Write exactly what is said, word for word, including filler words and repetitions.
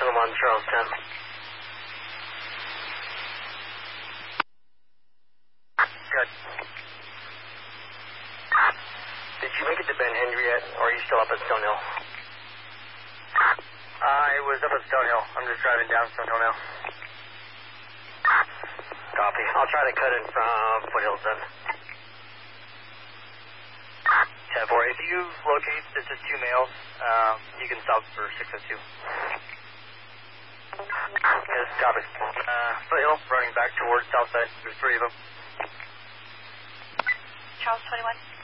one, Charles ten. Good. Did you make it to Ben Hendry yet, or are you still up at Stonehill? I was up at Stonehill. I'm just driving down Stonehill now. Copy. I'll try to cut in from Foothills then. ten four, if you locate this is two males, um, you can stop for six oh two. Yes, copy. Uh, Foothill, running back towards Southside. There's three of them. Charles twenty-one.